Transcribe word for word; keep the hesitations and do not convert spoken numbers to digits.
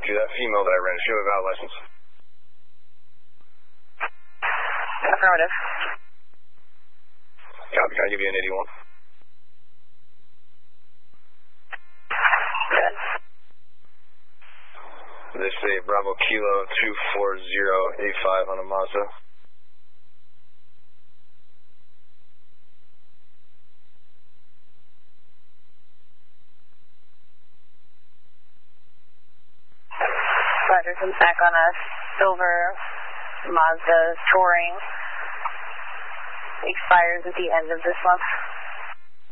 two, that female that I ran, she have a valid license? Affirmative. Copy, can I give you an eighty-one? Good. They say Bravo Kilo two four zero eight five on a Mazda. Roger, comes back on a silver Mazda Touring. Expires at the end of this month.